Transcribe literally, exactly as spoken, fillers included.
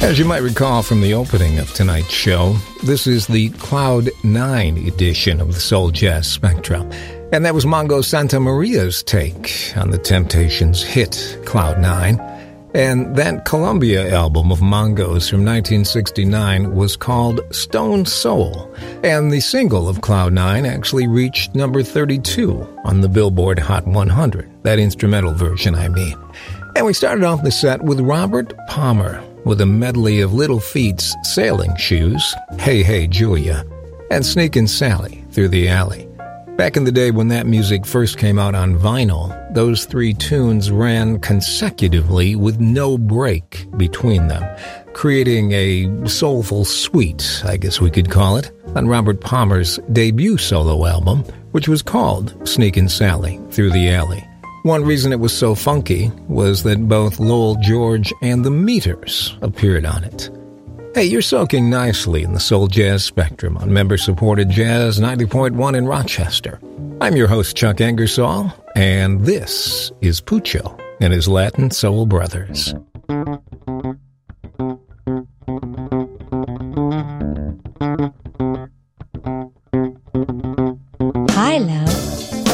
As you might recall from the opening of tonight's show, this is the Cloud nine edition of the Soul Jazz Spectrum. And that was Mongo Santa Maria's take on the Temptations' hit Cloud nine. And that Columbia album of Mongo's from nineteen sixty-nine was called Stone Soul. And the single of Cloud nine actually reached number thirty-two on the Billboard Hot one hundred. That instrumental version, I mean. And we started off the set with Robert Palmer with a medley of Little Feat's Sailing Shoes, Hey Hey Julia, and Sneakin' Sally, Through the Alley. Back in the day when that music first came out on vinyl, those three tunes ran consecutively with no break between them, creating a soulful suite, I guess we could call it, on Robert Palmer's debut solo album, which was called Sneakin' Sally, Through the Alley. One reason it was so funky was that both Lowell George and the Meters appeared on it. Hey, you're soaking nicely in the Soul Jazz Spectrum on member-supported Jazz ninety point one in Rochester. I'm your host, Chuck Ingersoll, and this is Puccio and his Latin Soul Brothers.